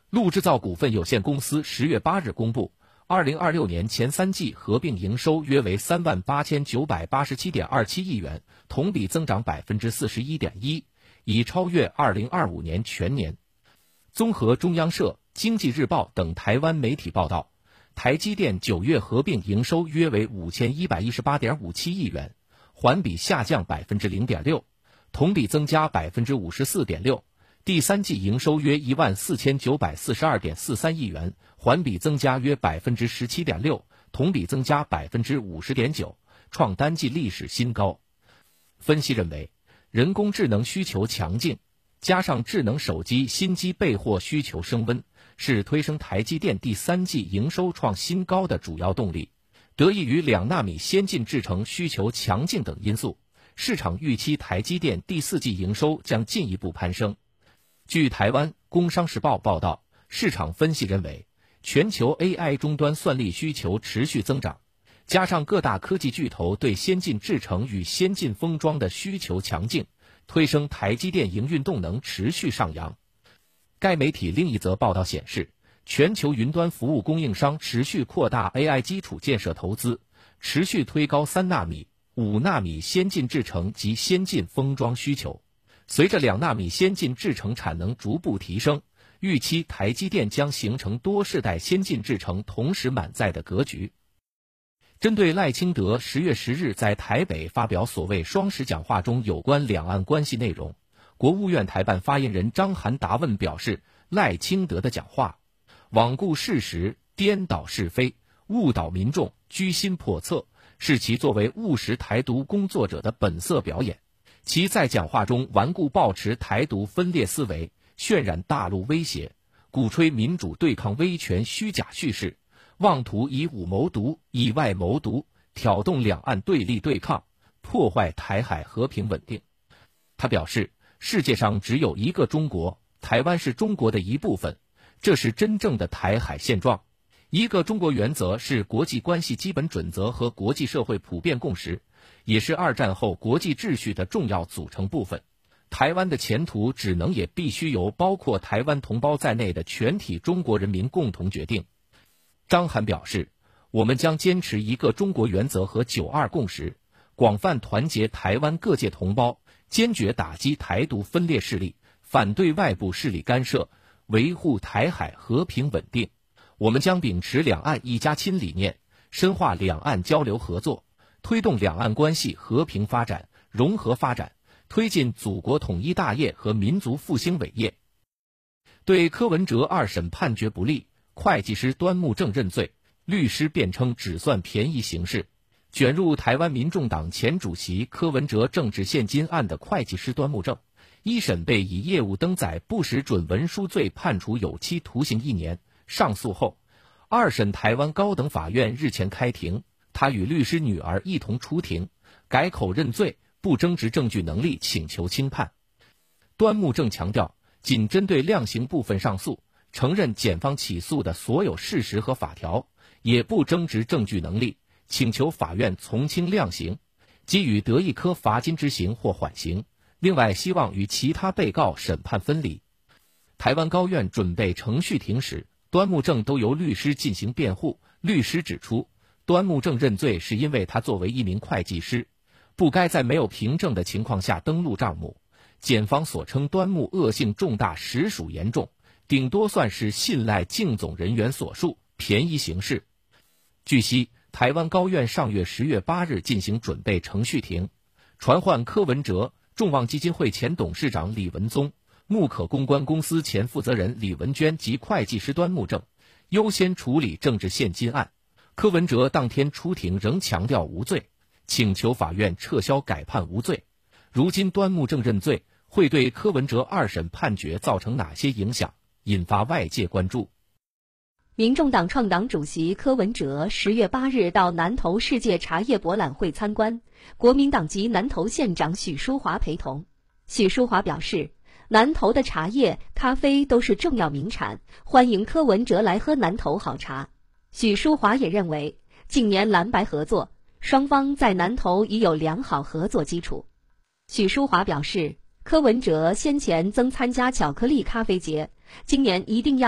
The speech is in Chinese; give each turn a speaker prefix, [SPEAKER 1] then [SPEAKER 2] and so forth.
[SPEAKER 1] 陆制造股份有限公司10月8日公布，2026年前3季合并营收约为38987.27亿元，同比增长41.1%，已超越2025年全年。综合中央社、经济日报等台湾媒体报道，台积电9月合并营收约为5118.57亿元，环比下降0.6%，同比增加54.6%。第三季营收约14942.43亿元，环比增加约17.6%，同比增加50.9%，创单季历史新高。分析认为，人工智能需求强劲，加上智能手机新机备货需求升温，是推升台积电第三季营收创新高的主要动力。得益于2纳米先进制程需求强劲等因素，市场预期台积电第四季营收将进一步攀升。据台湾《工商时报》报道，市场分析认为，全球 AI 终端算力需求持续增长，加上各大科技巨头对先进制程与先进封装的需求强劲，推升台积电营运动能持续上扬。该媒体另一则报道显示，全球云端服务供应商持续扩大 AI 基础建设投资，持续推高3纳米、5纳米先进制程及先进封装需求。随着2纳米先进制程产能逐步提升，预期台积电将形成多世代先进制程同时满载的格局。针对赖清德10月10日在台北发表所谓双十讲话中有关两岸关系内容，国务院台办发言人张涵答问表示，赖清德的讲话罔顾事实、颠倒是非、误导民众、居心叵测，是其作为务实台独工作者的本色表演。其在讲话中顽固抱持台独分裂思维，渲染大陆威胁，鼓吹民主对抗威权虚假叙事，妄图以武谋独、以外谋独，挑动两岸对立对抗，破坏台海和平稳定。他表示，世界上只有一个中国，台湾是中国的一部分，这是真正的台海现状。一个中国原则是国际关系基本准则和国际社会普遍共识，也是2战后国际秩序的重要组成部分。台湾的前途只能也必须由包括台湾同胞在内的全体中国人民共同决定。张涵表示，我们将坚持一个中国原则和9·2共识，广泛团结台湾各界同胞，坚决打击台独分裂势力，反对外部势力干涉，维护台海和平稳定。我们将秉持两岸一家亲理念，深化两岸交流合作，推动两岸关系和平发展、融合发展，推进祖国统一大业和民族复兴伟业。对柯文哲2审判决不利，会计师端木正认罪，律师辩称只算便宜行事。卷入台湾民众党前主席柯文哲政治现金案的会计师端木正，1审被以业务登载不实准文书罪判处有期徒刑1年。上诉后，2审台湾高等法院日前开庭，他与律师女儿一同出庭，改口认罪，不争执证据能力，请求轻判。端木正强调，仅针对量刑部分上诉，承认检方起诉的所有事实和法条，也不争执证据能力，请求法院从轻量刑，给予得一科罚金之刑或缓刑。另外，希望与其他被告审判分离。台湾高院准备程序庭时，端木正都由律师进行辩护。律师指出，端木正认罪是因为他作为一名会计师，不该在没有凭证的情况下登录账目。检方所称端木恶性重大实属严重，顶多算是信赖竞总人员所述，便宜行事。据悉，台湾高院上月10月8日进行准备程序庭，传唤柯文哲、众望基金会前董事长李文宗、木可公关公司前负责人李文娟及会计师端木正，优先处理政治现金案。柯文哲当天出庭仍强调无罪，请求法院撤销改判无罪。如今端木正认罪，会对柯文哲2审判决造成哪些影响，引发外界关注。
[SPEAKER 2] 民众党创党主席柯文哲10月8日到南投世界茶叶博览会参观，国民党籍南投县长许淑华陪同。许淑华表示，南投的茶叶、咖啡都是重要名产，欢迎柯文哲来喝南投好茶。许淑华也认为，近年蓝白合作，双方在南投已有良好合作基础。许淑华表示，柯文哲先前曾参加巧克力咖啡节，今年一定要